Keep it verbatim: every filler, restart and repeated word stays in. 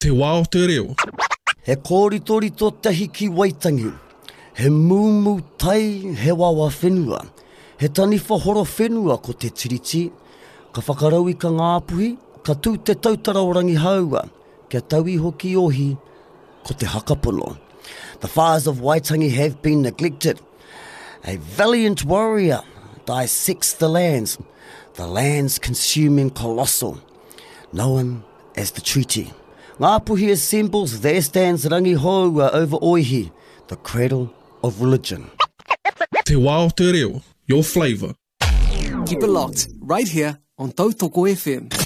Te wā o te reo. He kōrito-rito tahi ki Waitangi. He mūmu tai he wawa whenua. He tani whahoro whenua ko te tiriti. Ka whakarau i ka ngāpuhi, ka tū te tautara o rangi haua. Kia tauhi hoki ohi ko te hakapono. The fires of Waitangi have been neglected. A valiant warrior dissects the lands. The lands consuming colossal, known as the treaty. Ngāpuhi assembles, there stands Rangi Haua over Oihi, the cradle of religion. Te wā o te reo, your flavour. Keep it locked, right here on Tautoko F M.